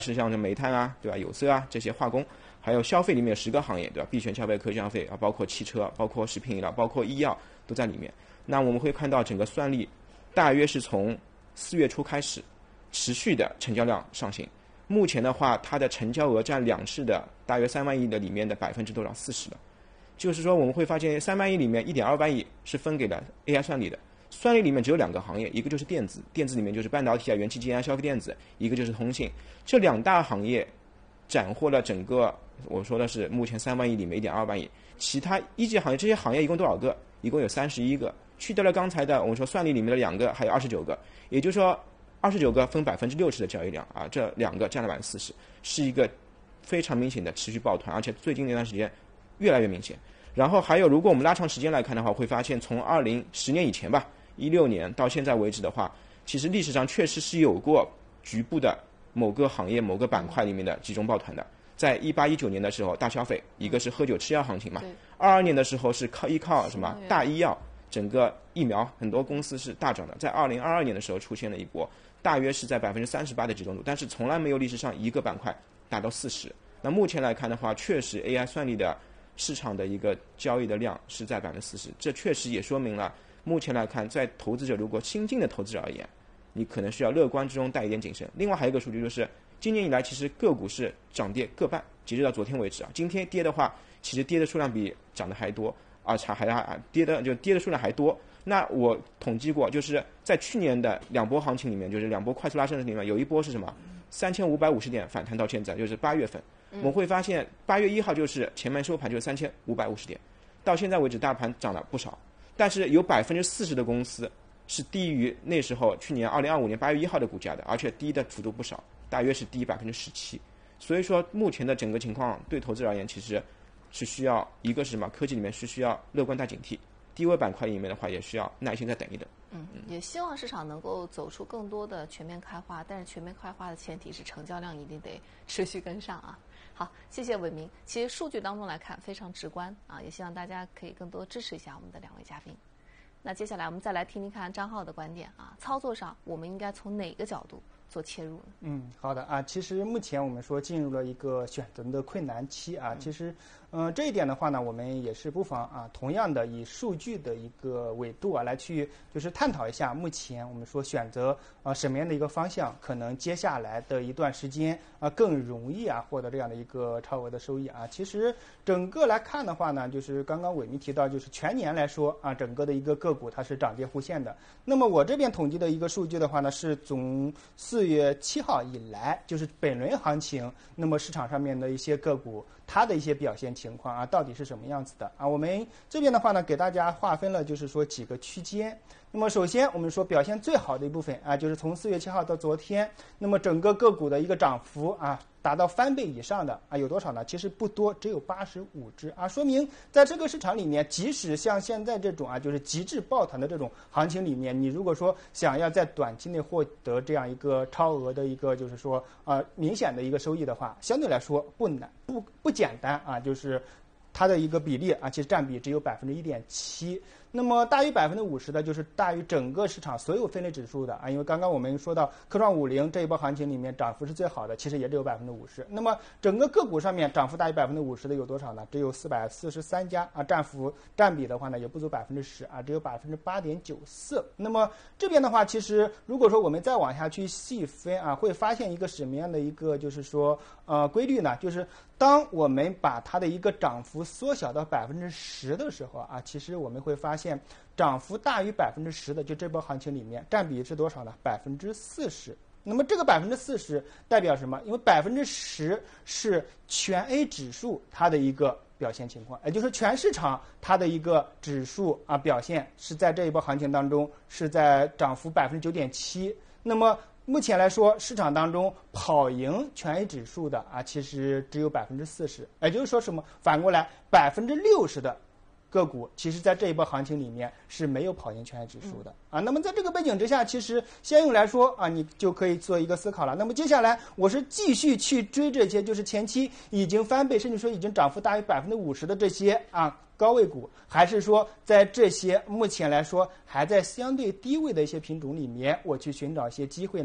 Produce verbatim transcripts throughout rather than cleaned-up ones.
是像这煤炭啊，对吧？有色啊这些化工，还有消费里面有十个行业，对吧？必选消费、科技消费啊，包括汽车、包括食品饮料、包括医药都在里面。那我们会看到整个算力大约是从四月初开始持续的成交量上行。目前的话，它的成交额占两市的大约三万亿的里面的百分之多少？四十了。就是说我们会发现三万亿里面一点二万亿是分给了 A I 算力的。算力里面只有两个行业，一个就是电子，电子里面就是半导体啊、元器件啊、消费电子，一个就是通信。这两大行业斩获了整个我说的是目前三万亿里面一点二万亿。其他一级行业，这些行业一共多少个？一共有三十一个，去掉了刚才的我们说算力里面的两个，还有二十九个，也就是说二十九个分百分之六十的交易量啊，这两个占了百分之四十，是一个非常明显的持续抱团，而且最近那段时间越来越明显。然后还有，如果我们拉长时间来看的话，会发现从二零十年以前吧，一六年到现在为止的话，其实历史上确实是有过局部的某个行业、某个板块里面的集中抱团的。在一八一九年的时候，大消费，一个是喝酒吃药行情嘛；二二年的时候是靠依靠什么大医药，整个疫苗很多公司是大涨的。在二零二二年的时候出现了一波，大约是在百分之三十八的集中度，但是从来没有历史上一个板块达到四十。那目前来看的话，确实 A I 算力的市场的一个交易的量是在百分之四十，这确实也说明了目前来看，在投资者如果新进的投资者而言，你可能需要乐观之中带一点谨慎。另外还有一个数据就是，今年以来其实个股是涨跌各半，截止到昨天为止啊，今天跌的话，其实跌的数量比涨的还多，啊，还还跌的就跌的数量还多。那我统计过，就是在去年的两波行情里面，就是两波快速拉升的里面，有一波是什么？三千五百五十点反弹到现在，就是八月份。我们会发现八月一号就是前面收盘就是三千五百五十点，到现在为止大盘涨了不少，但是有百分之四十的公司是低于那时候去年二零二五年八月一号的股价的，而且低的幅度不少，大约是低百分之十七。所以说目前的整个情况对投资者而言，其实是需要一个是什么？科技里面是需要乐观带警惕，低位板块里面的话也需要耐心再等一等。 嗯，也希望市场能够走出更多的全面开花，但是全面开花的前提是成交量一定得持续跟上啊。好，谢谢伟明。其实数据当中来看非常直观啊，也希望大家可以更多支持一下我们的两位嘉宾。那接下来我们再来听听看张浩的观点啊，操作上我们应该从哪个角度做切入呢？ 嗯，好的啊，其实目前我们说进入了一个选择的困难期啊，其实嗯、呃、这一点的话呢，我们也是不妨啊，同样的以数据的一个维度啊来去就是探讨一下目前我们说选择啊什么样的一个方向，可能接下来的一段时间啊更容易啊获得这样的一个超额的收益啊。其实整个来看的话呢，就是刚刚伟明提到，就是全年来说啊，整个的一个个股它是涨跌互现的。那么我这边统计的一个数据的话呢，是从四月七号以来，就是本轮行情，那么市场上面的一些个股它的一些表现情况啊，到底是什么样子的啊？我们这边的话呢，给大家划分了就是说几个区间。那么首先我们说表现最好的一部分啊，就是从四月七号到昨天，那么整个个股的一个涨幅啊，达到翻倍以上的啊，有多少呢？其实不多，只有八十五只啊，说明在这个市场里面，即使像现在这种啊，就是极致抱团的这种行情里面，你如果说想要在短期内获得这样一个超额的一个就是说啊明显的一个收益的话，相对来说不难不不简单啊，就是它的一个比例啊，其实占比只有百分之一点七。那么大于百分之五十的，就是大于整个市场所有分类指数的啊，因为刚刚我们说到科创五零这一波行情里面涨幅是最好的，其实也只有百分之五十。那么整个个股上面涨幅大于百分之五十的有多少呢？只有四百四十三家啊，占幅占比的话呢也不足百分之十啊，只有百分之八点九四。那么这边的话，其实如果说我们再往下去细分啊，会发现一个什么样的一个就是说呃规律呢？就是当我们把它的一个涨幅缩小到百分之十的时候啊，其实我们会发现涨幅大于百分之十的，就这波行情里面占比是多少呢？百分之四十。那么这个百分之四十代表什么？因为百分之十是全 A 指数它的一个表现情况，也就是全市场它的一个指数啊表现是在这一波行情当中是在涨幅百分之九点七。那么目前来说，市场当中跑赢全 A 指数的啊，其实只有百分之四十，也就是说什么？反过来，百分之六十的个股，其实在这一波行情里面是没有跑赢全 A 指数的啊。那么在这个背景之下，其实相应来说啊，你就可以做一个思考了。那么接下来，我是继续去追这些就是前期已经翻倍，甚至说已经涨幅大于百分之五十的这些啊高位股，还是说在这些目前来说还在相对低位的一些品种里面，我去寻找一些机会呢？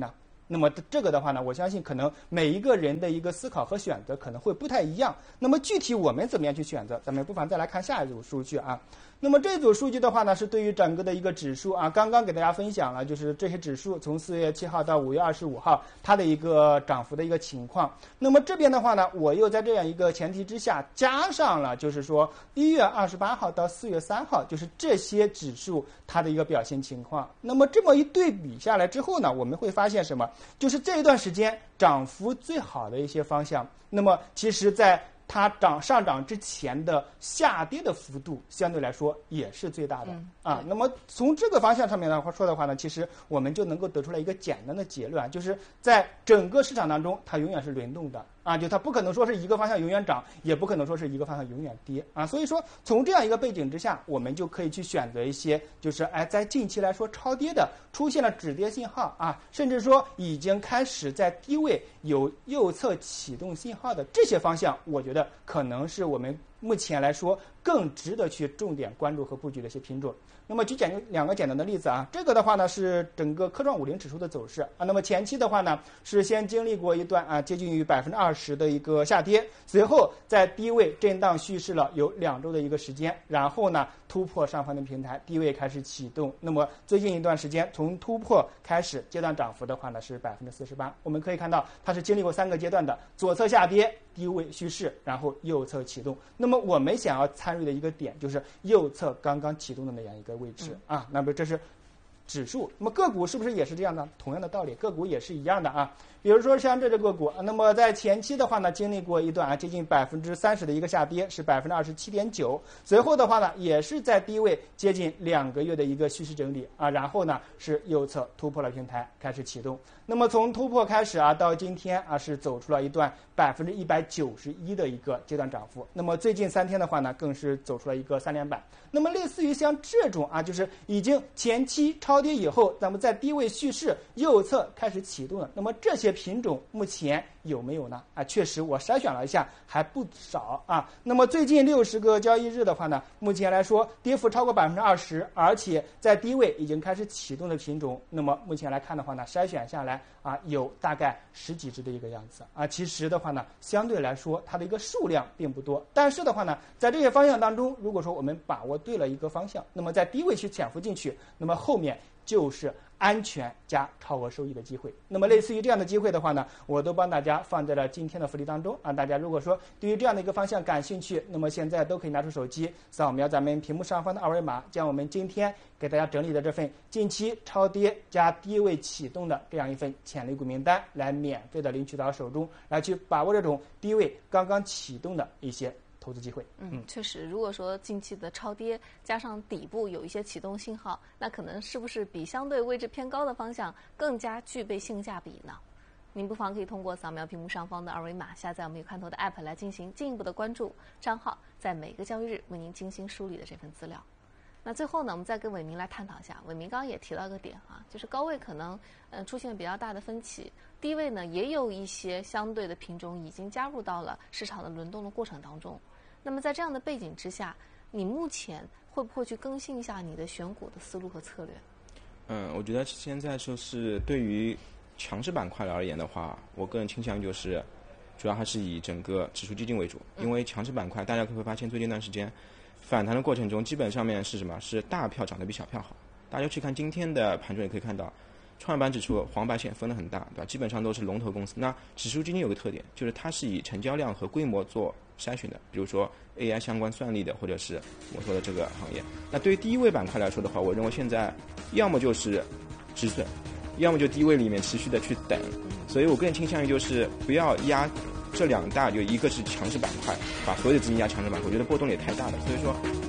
那么这个的话呢，我相信可能每一个人的一个思考和选择可能会不太一样。那么具体我们怎么样去选择，咱们不妨再来看下一组数据啊。那么这组数据的话呢，是对于整个的一个指数啊，刚刚给大家分享了，就是这些指数从四月七号到五月二十五号它的一个涨幅的一个情况。那么这边的话呢，我又在这样一个前提之下，加上了就是说一月二十八号到四月三号，就是这些指数它的一个表现情况。那么这么一对比下来之后呢，我们会发现什么？就是这一段时间涨幅最好的一些方向，那么其实在它涨上涨之前的下跌的幅度相对来说也是最大的、嗯、啊。那么从这个方向上面来说的话呢，其实我们就能够得出来一个简单的结论，就是在整个市场当中，它永远是轮动的啊，就它不可能说是一个方向永远涨，也不可能说是一个方向永远跌啊。所以说从这样一个背景之下，我们就可以去选择一些就是哎在近期来说超跌的，出现了止跌信号啊，甚至说已经开始在低位有右侧启动信号的这些方向，我觉得可能是我们目前来说更值得去重点关注和布局的一些品种。那么举简两个简单的例子啊，这个的话呢是整个科创五零指数的走势啊。那么前期的话呢是先经历过一段啊接近于百分之二十的一个下跌，随后在低位震荡蓄势了有两周的一个时间，然后呢突破上方的平台，低位开始启动。那么最近一段时间从突破开始，阶段涨幅的话呢是百分之四十八。我们可以看到它是经历过三个阶段的，左侧下跌，低位蓄势，然后右侧启动。那么我们想要参与的一个点就是右侧刚刚启动的那样一个位置、嗯、啊。那么这是指数，那么个股是不是也是这样的？同样的道理，个股也是一样的啊。比如说像这只个股，那么在前期的话呢，经历过一段啊接近百分之三十的一个下跌，是百分之二十七点九。随后的话呢，也是在低位接近两个月的一个趋势整理啊，然后呢是右侧突破了平台，开始启动。那么从突破开始啊，到今天啊是走出了一段百分之一百九十一的一个阶段涨幅。那么最近三天的话呢，更是走出了一个三连板。那么类似于像这种啊，就是已经前期超跌以后，咱们在低位蓄势，右侧开始启动了。那么这些品种目前有没有呢？啊，确实我筛选了一下，还不少啊。那么最近六十个交易日的话呢，目前来说跌幅超过百分之二十，而且在低位已经开始启动的品种，那么目前来看的话呢，筛选下来啊，有大概十几只的一个样子啊。其实的话呢，相对来说它的一个数量并不多，但是的话呢，在这些方向当中，如果说我们把握对了一个方向，那么在低位去潜伏进去，那么后面就是安全加超额收益的机会。那么类似于这样的机会的话呢，我都帮大家放在了今天的福利当中啊。大家如果说对于这样的一个方向感兴趣，那么现在都可以拿出手机扫描咱们屏幕上方的二维码，将我们今天给大家整理的这份近期超跌加低位启动的这样一份潜力股名单来免费的领取到手中，来去把握这种低位刚刚启动的一些投资机会。 嗯，确实，如果说近期的超跌加上底部有一些启动信号，那可能是不是比相对位置偏高的方向更加具备性价比呢？您不妨可以通过扫描屏幕上方的二维码，下载我们有看头的 app 来进行进一步的关注账号，在每个交易日为您精心梳理的这份资料。那最后呢，我们再跟伟明来探讨一下。伟明刚刚也提到一个点啊，就是高位可能呃出现比较大的分歧，低位呢也有一些相对的品种已经加入到了市场的轮动的过程当中。那么在这样的背景之下，你目前会不会去更新一下你的选股的思路和策略？ 嗯，我觉得现在就是对于强势板块而言的话，我个人倾向于就是主要还是以整个指数基金为主，因为强势板块大家会发现最近一段时间反弹的过程中，基本上面是什么？是大票涨得比小票好。大家去看今天的盘中也可以看到，创业板指数黄白线分得很大，对吧？基本上都是龙头公司。那指数基金有个特点，就是它是以成交量和规模做筛选的，比如说 A I 相关算力的，或者是我说的这个行业。那对于低位板块来说的话，我认为现在要么就是止损，要么就低位里面持续的去等。所以我更倾向于就是不要压这两大，就一个是强势板块，把所有的资金压强势板块，我觉得波动也太大了。所以说